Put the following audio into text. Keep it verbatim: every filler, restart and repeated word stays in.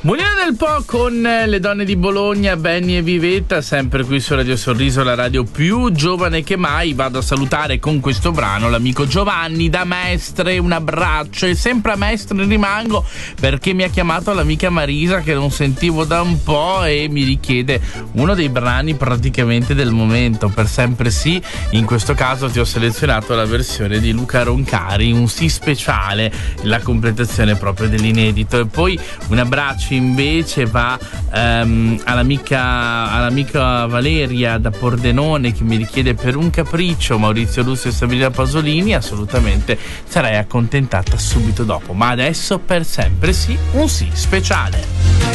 Mulina del Po con le donne di Bologna, Benny e Vivetta, sempre qui su Radio Sorriso, la radio più giovane che mai. Vado a salutare con questo brano l'amico Giovanni da Mestre, un abbraccio, e sempre a Mestre rimango perché mi ha chiamato l'amica Marisa che non sentivo da un po' e mi richiede uno dei brani praticamente del momento, Per sempre sì. In questo caso ti ho selezionato la versione di Luca Roncari, un sì speciale, la completazione proprio dell'inedito. E poi un abbraccio invece va um, all'amica, all'amica Valeria da Pordenone che mi richiede Per un capriccio, Maurizio Lusso e Sabrina Pasolini. Assolutamente sarei accontentata subito dopo, ma adesso Per sempre sì, un sì speciale.